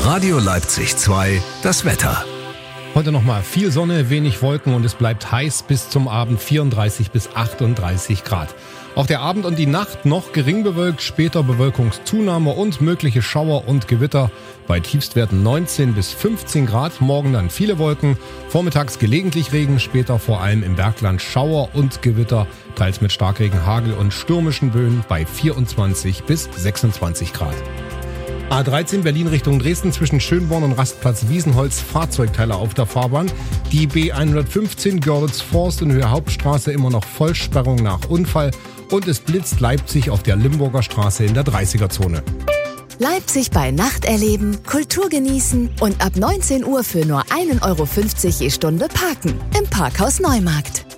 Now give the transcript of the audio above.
Radio Leipzig 2, das Wetter. Heute nochmal viel Sonne, wenig Wolken und es bleibt heiß bis zum Abend 34 bis 38 Grad. Auch der Abend und die Nacht noch gering bewölkt, später Bewölkungszunahme und mögliche Schauer und Gewitter bei Tiefstwerten 19 bis 15 Grad. Morgen dann viele Wolken, vormittags gelegentlich Regen, später vor allem im Bergland Schauer und Gewitter, teils mit Starkregen, Hagel und stürmischen Böen bei 24 bis 26 Grad. A13 Berlin Richtung Dresden zwischen Schönborn und Rastplatz Wiesenholz, Fahrzeugteile auf der Fahrbahn. Die B115 Görlitz-Forst in Höhe Hauptstraße immer noch Vollsperrung nach Unfall. Und es blitzt Leipzig auf der Limburger Straße in der 30er-Zone. Leipzig bei Nacht erleben, Kultur genießen und ab 19 Uhr für nur 1,50 € je Stunde parken. Im Parkhaus Neumarkt.